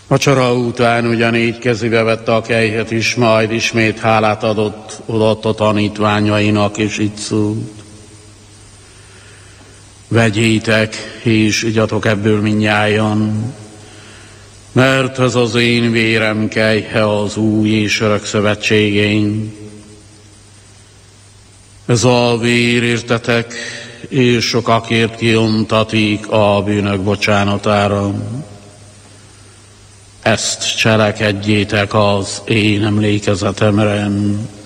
Vacsora után ugyanígy kezébe vette a kejhet is, majd ismét hálát adott a tanítványainak, és így szólt: vegyétek, és igyatok ebből mindnyájan, mert ez az én vérem kejhe az új és örök szövetségén. Ez a vér, értetek, és sokakért kiontatik a bűnök bocsánatára. Ezt cselekedjétek az én emlékezetemre.